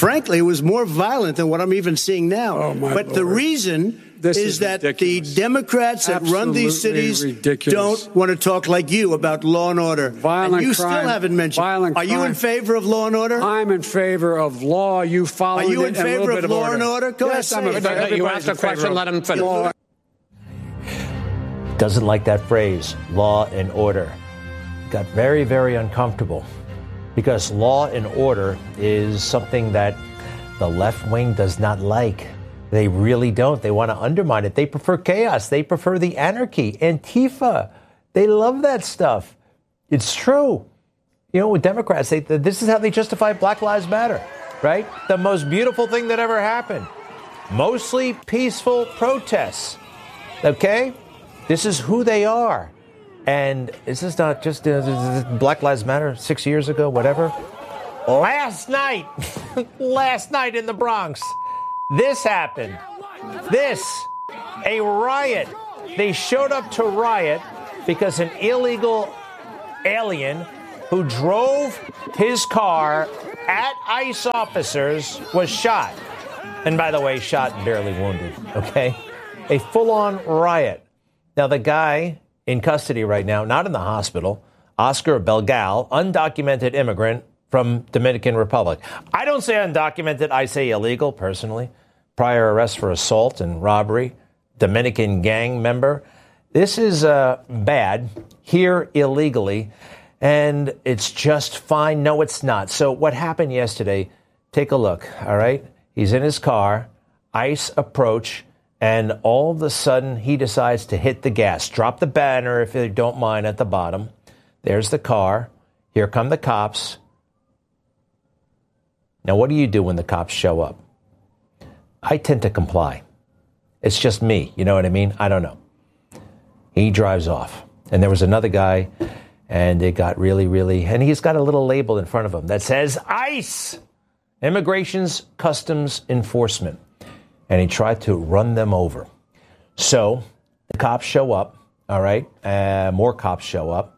frankly, it was more violent than what I'm even seeing now. Oh, my but Lord. the reason is that ridiculous. the Democrats that run these cities ridiculous. don't want to talk like you about law and order. Violent and you crime, still haven't mentioned. violent Are you crime. in favor of law and order? I'm in favor of law. You follow it. Are you in and a favor little of bit law and order? Go yes, ahead. I'm say it. You asked a question, let him finish. Law. Doesn't like that phrase, law and order. Got very, very uncomfortable because law and order is something that the left wing does not like. They really don't. They want to undermine it. They prefer chaos. They prefer the anarchy. Antifa. They love that stuff. It's true. You know, with Democrats, this is how they justify Black Lives Matter, right? The most beautiful thing that ever happened. Mostly peaceful protests. Okay? This is who they are. And this is not just Black Lives Matter 6 years ago, whatever. Last night in the Bronx, this happened. A riot. They showed up to riot because an illegal alien who drove his car at ICE officers was shot. And by the way, shot and barely wounded, okay? A full-on riot. Now, the guy in custody right now, not in the hospital, Oscar Belgal, undocumented immigrant from Dominican Republic. I don't say undocumented, I say illegal, personally. Prior arrest for assault and robbery, Dominican gang member. This is bad, here illegally, and it's just fine. No, it's not. So what happened yesterday, take a look, all right? He's in his car, ICE approach, and all of a sudden he decides to hit the gas. Drop the banner, if you don't mind, at the bottom. There's the car. Here come the cops. Now, what do you do when the cops show up? I tend to comply. It's just me. You know what I mean? I don't know. He drives off. And there was another guy, and it got really, and he's got a little label in front of him that says ICE, Immigration's Customs Enforcement. And he tried to run them over. So the cops show up, all right? More cops show up.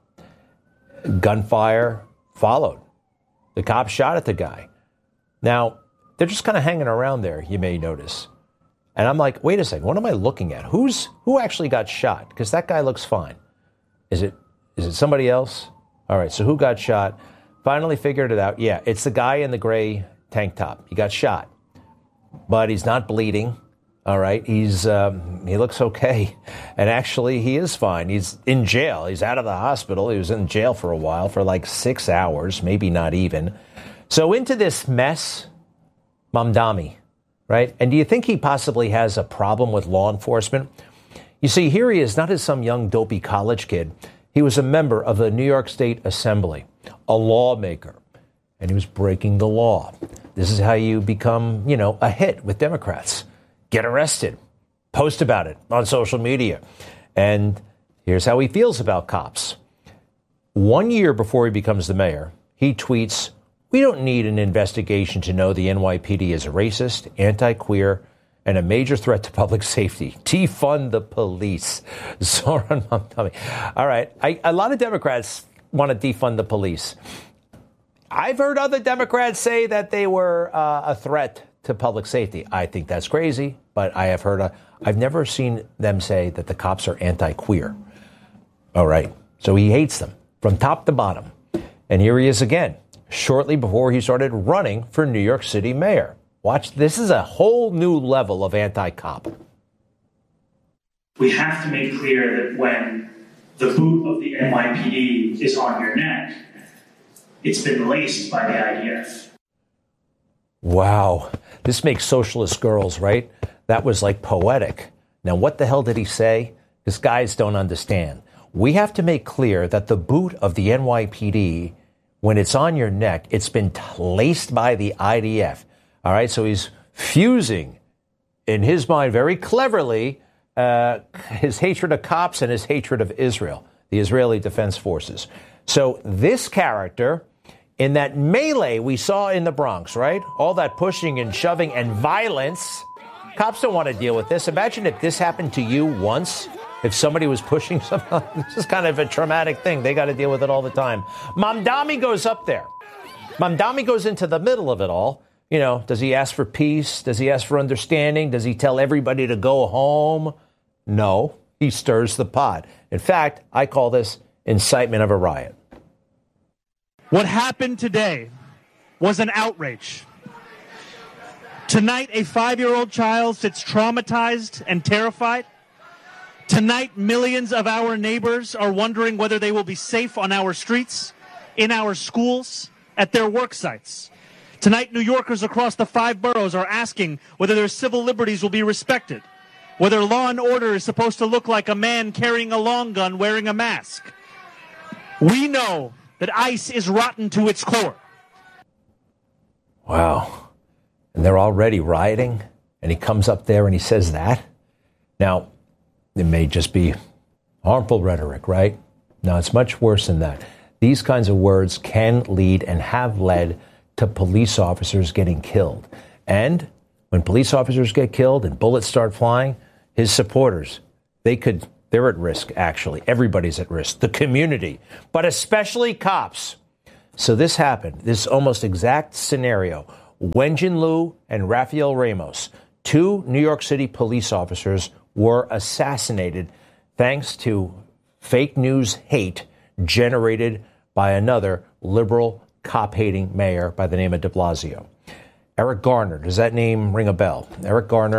Gunfire followed. The cops shot at the guy. Now, they're just kind of hanging around there, you may notice. And I'm like, wait a second, what am I looking at? Who actually got shot? Because that guy looks fine. Is it somebody else? All right, so who got shot? Finally figured it out. Yeah, it's the guy in the gray tank top. He got shot. But he's not bleeding. All right, he looks okay. And actually, he is fine. He's in jail. He's out of the hospital. He was in jail for a while, for like 6 hours, maybe not even. So into this mess, Mamdani, right? And do you think he possibly has a problem with law enforcement? You see, here he is, not as some young dopey college kid. He was a member of the New York State Assembly, a lawmaker, and he was breaking the law. This is how you become, a hit with Democrats. Get arrested. Post about it on social media. And here's how he feels about cops. 1 year before he becomes the mayor, he tweets, "We don't need an investigation to know the NYPD is racist, anti-queer, and a major threat to public safety. Defund the police." Zohran Mamdani. All right. A lot of Democrats want to defund the police. I've heard other Democrats say that they were a threat to public safety. I think that's crazy, but I've never seen them say that the cops are anti-queer. All right. So he hates them from top to bottom. And here he is again, shortly before he started running for New York City mayor. Watch, this is a whole new level of anti-cop. We have to make clear that when the boot of the NYPD is on your neck, it's been laced by the IDF. Wow. This makes socialist girls, right? That was like poetic. Now, what the hell did he say? These guys don't understand. We have to make clear that the boot of the NYPD, when it's on your neck, it's been laced by the IDF. All right, so he's fusing, in his mind, very cleverly, his hatred of cops and his hatred of Israel, the Israeli Defense Forces. So this character, in that melee we saw in the Bronx, right? All that pushing and shoving and violence. Cops don't want to deal with this. Imagine if this happened to you once. If somebody was pushing something, this is kind of a traumatic thing. They got to deal with it all the time. Mamdani goes up there. Mamdani goes into the middle of it all You know, does he ask for peace? Does he ask for understanding? Does he tell everybody to go home? No, he stirs the pot. In fact, I call this incitement of a riot. What happened today was an outrage. Tonight, a 5-year-old child sits traumatized and terrified. Tonight, millions of our neighbors are wondering whether they will be safe on our streets, in our schools, at their work sites. Tonight, New Yorkers across the 5 boroughs are asking whether their civil liberties will be respected, whether law and order is supposed to look like a man carrying a long gun wearing a mask. We know that ICE is rotten to its core. Wow. And they're already rioting, and he comes up there and he says that. Now, it may just be harmful rhetoric, right? No, it's much worse than that. These kinds of words can lead and have led to police officers getting killed. And when police officers get killed and bullets start flying, his supporters, they're at risk, actually. Everybody's at risk. The community, but especially cops. So this happened, this almost exact scenario. Wenjin Liu and Rafael Ramos, 2 New York City police officers, were assassinated thanks to fake news hate generated by another liberal cop-hating mayor by the name of de Blasio. Eric Garner, does that name ring a bell? Eric Garner